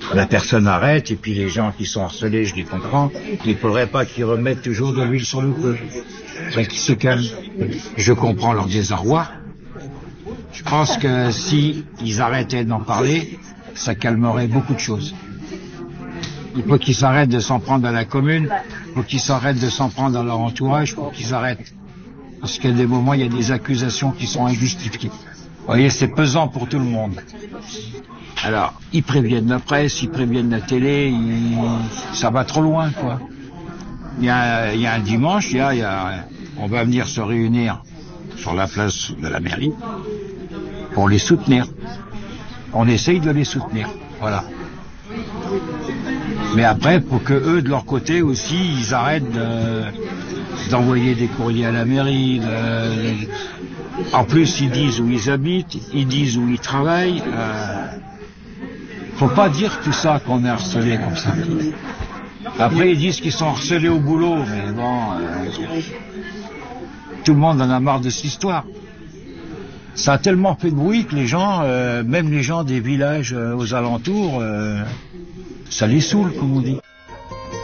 La personne arrête, et puis les gens qui sont harcelés, je les comprends. Il ne faudrait pas qu'ils remettent toujours de l'huile sur le feu. Il faudrait qu'ils se calment. Je comprends leur désarroi. Je pense que si ils arrêtaient d'en parler, ça calmerait beaucoup de choses. Il faut qu'ils s'arrêtent de s'en prendre à la commune, il faut qu'ils s'arrêtent de s'en prendre à leur entourage, il faut qu'ils arrêtent. Parce qu'il y a des moments, il y a des accusations qui sont injustifiées. Vous voyez, c'est pesant pour tout le monde. Alors, ils préviennent la presse, ils préviennent la télé, ça va trop loin, quoi. Il y a un dimanche, on va venir se réunir sur la place de la mairie pour les soutenir. On essaye de les soutenir, voilà. Mais après, pour que eux, de leur côté aussi, ils arrêtent d'envoyer des courriers à la mairie. En plus, ils disent où ils habitent, ils disent où ils travaillent. Faut pas dire tout ça qu'on est harcelé comme ça. Après, ils disent qu'ils sont harcelés au boulot, mais bon, tout le monde en a marre de cette histoire. Ça a tellement fait de bruit que les gens, même les gens des villages aux alentours, ça les saoule, comme on dit.